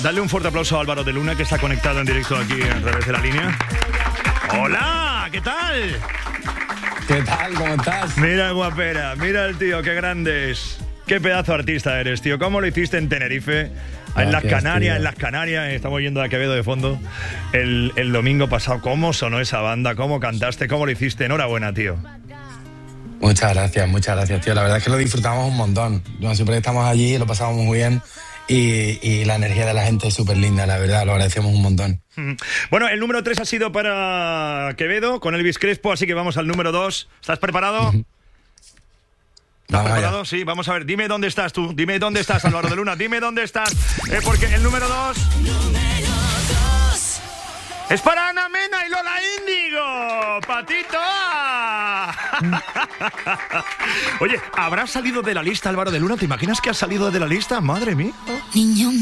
Dale un fuerte aplauso a Álvaro de Luna, que está conectado en directo aquí a través de la línea. ¡Hola! ¿Qué tal? ¿Qué tal? ¿Cómo estás? Mira el guapera, mira el tío, qué grande es. Qué pedazo de artista eres, tío. ¿Cómo lo hiciste en Tenerife? En las Canarias, estamos yendo a Quevedo de fondo. El domingo pasado, ¿cómo sonó esa banda? ¿Cómo cantaste? ¿Cómo lo hiciste? Enhorabuena, tío. Muchas gracias, tío. La verdad es que lo disfrutamos un montón. Siempre estamos allí, lo pasamos muy bien. Y la energía de la gente es súper linda, la verdad, lo agradecemos un montón. Bueno, el número 3 ha sido para Quevedo con Elvis Crespo, así que vamos al número 2. ¿Estás preparado? ¿Estás preparado? Allá. Sí, vamos a ver. Dime dónde estás tú. Dime dónde estás, Álvaro de Luna. Dime dónde estás. Porque el número 2... es para Ana Mena y Lola Índigo. ¡Patito! Oye, ¿habrás salido de la lista, Álvaro de Luna? ¿Te imaginas que has salido de la lista? Madre mía. Niño